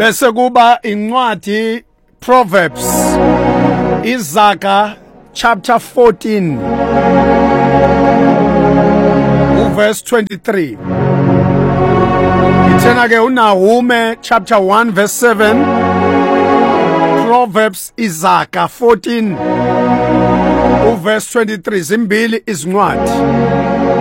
bese kuba incwadi Proverbs Izaga chapter 14 verse 23. Ithena ke uNahume chapter 1 verse 7. Proverbs Izaga 14 verse 23 zimbili izincwadi.